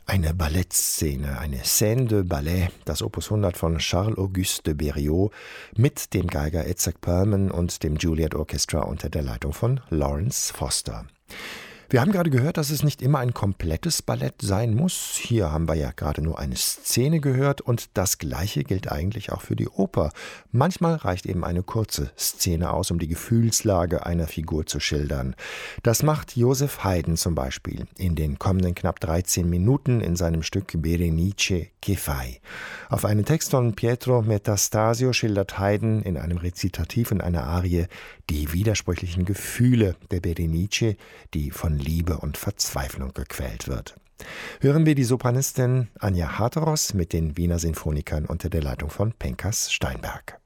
Eine Ballettszene, eine Scène de Ballet, das Opus 100 von Charles-Auguste de Berriot mit dem Geiger Itzhak Perlman und dem Juilliard Orchestra unter der Leitung von Lawrence Foster. Wir haben gerade gehört, dass es nicht immer ein komplettes Ballett sein muss. Hier haben wir ja gerade nur eine Szene gehört und das Gleiche gilt eigentlich auch für die Oper. Manchmal reicht eben eine kurze Szene aus, um die Gefühlslage einer Figur zu schildern. Das macht Joseph Haydn zum Beispiel in den kommenden knapp 13 Minuten in seinem Stück Berenice che fai. Auf einen Text von Pietro Metastasio schildert Haydn in einem Rezitativ und einer Arie die widersprüchlichen Gefühle der Berenice, die von Liebe und Verzweiflung gequält wird. Hören wir die Sopranistin Anja Harteros mit den Wiener Sinfonikern unter der Leitung von Penkas Steinberg.